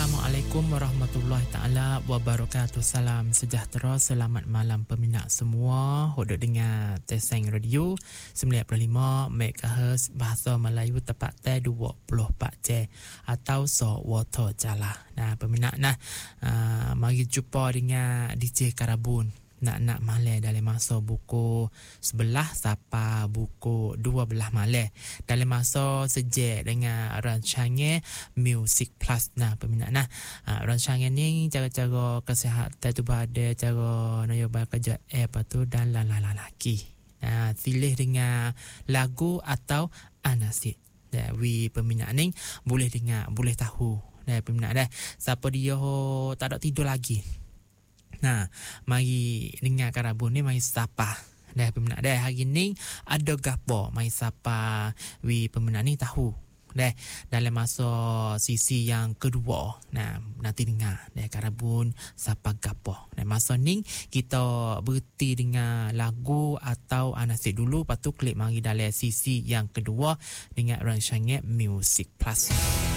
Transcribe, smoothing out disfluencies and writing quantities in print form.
Assalamualaikum warahmatullahi taala wabarakatuh. Salam sejahtera, selamat malam peminat semua. Hodok dengar Teseng Radio 95 MHz bahasa Melayu tepat 24 jam atau Water Jala. Nah, peminat mari jumpa dengan DJ Karabun. Nak malam dalam masa buku 11 sampai buku 12 malam. Dalam masa sejak dengan rancangan Music Plus. Nah, peminat rancangan ni cara-cara kesihatan tu ada, cara nyoba kerja apa tu dan laki. Pilih dengan lagu atau anasik. Wi peminat ni boleh dengar, boleh tahu. Peminat siapa dia tak ada tidur lagi. Mari dengar Karabun ni, mari sapa. Peminat hari ni ada gapo, mari sapa wi peminat ni tahu. Dalam masa sisi yang kedua. Nanti dengar Karabun sapa gapo. Masa ni kita berhenti dengan lagu atau anasik dulu, lepas tu klik mari dalam sisi yang kedua dengan rancangan Music Plus.